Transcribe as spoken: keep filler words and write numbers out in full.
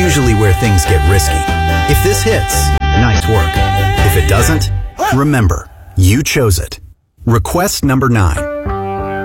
usually where things get risky. If this hits, nice work. If it doesn't, remember, you chose it. Request number nine.